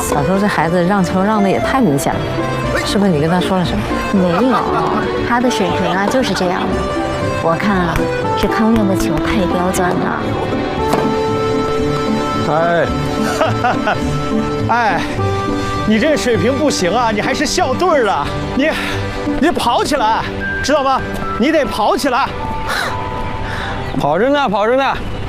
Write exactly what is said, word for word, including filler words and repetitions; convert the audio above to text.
小时候这孩子让球让的也太明显了，是不是你跟他说了什么？ 没有，他的水平啊就是这样的。我看啊，是康用的球太刁钻了。 哎，哈哈哈，哎，你这水平不行啊，你还是校队的，你你跑起来，知道吗？你得跑起来。 跑着呢，跑着呢。